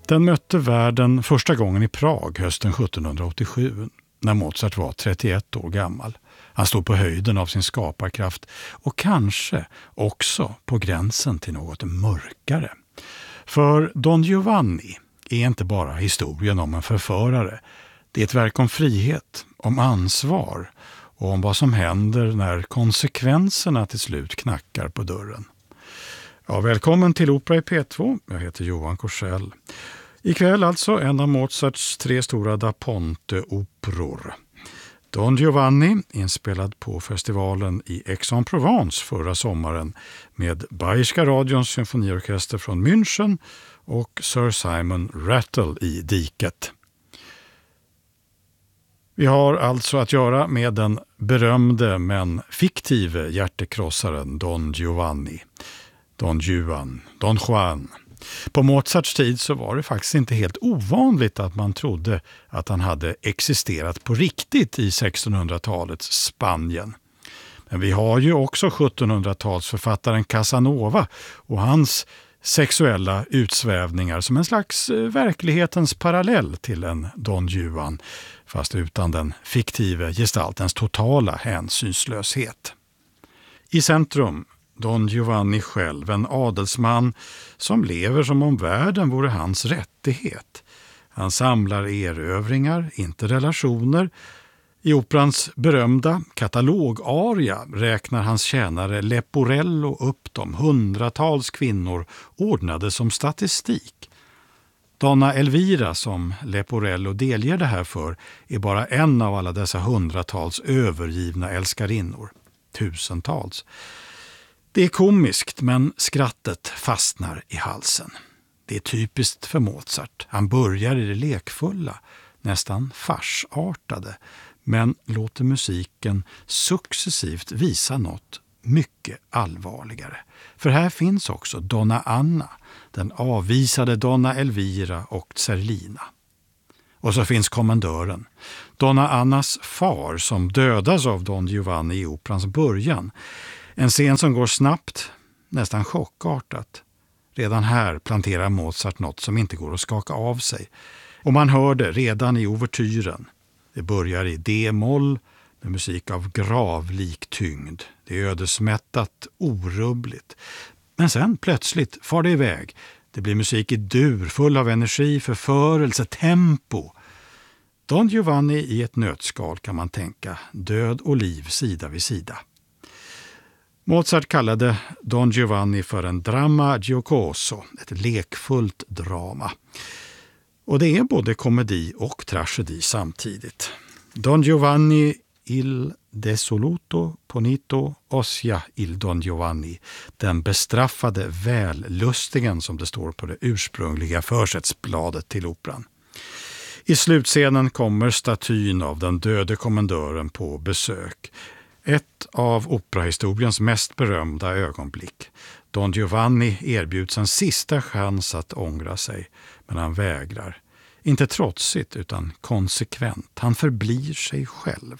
Den mötte världen första gången i Prag hösten 1787 när Mozart var 31 år gammal. Han stod på höjden av sin skaparkraft och kanske också på gränsen till något mörkare. För Don Giovanni är inte bara historien om en förförare. Det är ett verk om frihet, om ansvar och om vad som händer när konsekvenserna till slut knackar på dörren. Ja, välkommen till Opera i P2. Jag heter Johan Korsell. Ikväll alltså en av Mozarts 3 stora da Ponte-operor. Don Giovanni, inspelad på festivalen i Aix-en-Provence förra sommaren med Bayerska radions symfoniorkester från München och Sir Simon Rattle i diket. Vi har alltså att göra med den berömde men fiktive hjärtekrossaren Don Giovanni. Don Juan. På Mozarts tid så var det faktiskt inte helt ovanligt att man trodde att han hade existerat på riktigt i 1600-talets Spanien. Men vi har ju också 1700-talsförfattaren Casanova och hans sexuella utsvävningar som en slags verklighetens parallell till en Don Juan, fast utan den fiktive gestaltens totala hänsynslöshet. I centrum Don Giovanni själv, en adelsman som lever som om världen vore hans rättighet. Han samlar erövringar, inte relationer. I operans berömda katalogaria räknar hans tjänare Leporello upp de hundratals kvinnor ordnade som statistik. Donna Elvira, som Leporello delger det här för, är bara en av alla dessa hundratals övergivna älskarinnor. Tusentals. Det är komiskt, men skrattet fastnar i halsen. Det är typiskt för Mozart. Han börjar i det lekfulla, nästan farsartade, men låter musiken successivt visa något mycket allvarligare. För här finns också Donna Anna, den avvisade Donna Elvira och Zerlina. Och så finns kommendören, Donna Annas far som dödas av Don Giovanni i operans början. En scen som går snabbt, nästan chockartat. Redan här planterar Mozart något som inte går att skaka av sig. Och man hör det redan i ouvertyren. Det börjar i D-moll med musik av gravlik tyngd. Det är ödesmättat, orubbligt. Men sen plötsligt far det iväg. Det blir musik i dur, full av energi, förförelse, tempo. Don Giovanni i ett nötskal kan man tänka. Död och liv sida vid sida. Mozart kallade Don Giovanni för en dramma giocoso, ett lekfullt drama. Och det är både komedi och tragedi samtidigt. Don Giovanni il desoluto ponito ossia il Don Giovanni, den bestraffade vällustingen som det står på det ursprungliga försättsbladet till operan. I slutscenen kommer statyn av den döde kommendören på besök. Ett av operahistoriens mest berömda ögonblick. Don Giovanni erbjuds en sista chans att ångra sig, men han vägrar. Inte trotsigt utan konsekvent. Han förblir sig själv.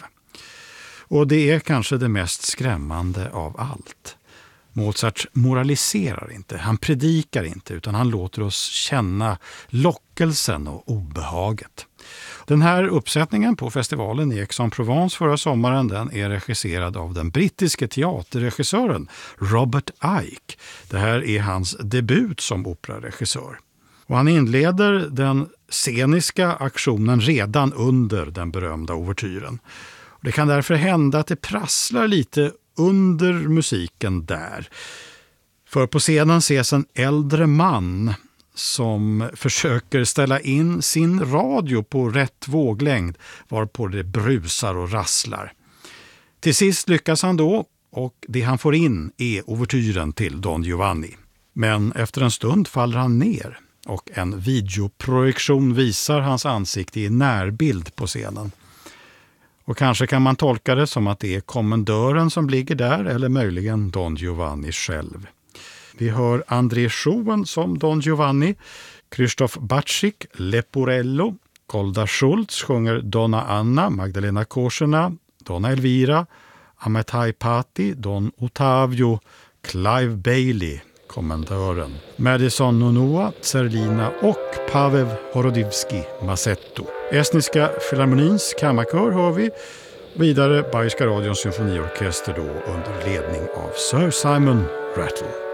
Och det är kanske det mest skrämmande av allt. Mozart moraliserar inte, han predikar inte, utan han låter oss känna lockelsen och obehaget. Den här uppsättningen på festivalen i Aix-en-Provence förra sommaren, den är regisserad av den brittiske teaterregissören Robert Icke. Det här är hans debut som operaregissör. Och han inleder den sceniska aktionen redan under den berömda ouvertyren. Det kan därför hända att det prasslar lite under musiken där. För på scenen ses en äldre man som försöker ställa in sin radio på rätt våglängd varpå det brusar och rasslar. Till sist lyckas han då och det han får in är ouvertyren till Don Giovanni. Men efter en stund faller han ner och en videoprojektion visar hans ansikte i närbild på scenen. Och kanske kan man tolka det som att det är kommendören som ligger där eller möjligen Don Giovanni själv. Vi hör André Schoen som Don Giovanni, Krzysztof Bacik, Leporello, Golda Schultz sjunger Donna Anna, Magdalena Korsena, Donna Elvira, Amitai Patti, Don Ottavio, Clive Bailey, kommendören. Madison Nonoa, Zerlina och Paweł Horodivski Masetto. Estniska Filharmonins kammarkör hör vi. Vidare Bayerska radions symfoniorkester då under ledning av Sir Simon Rattle.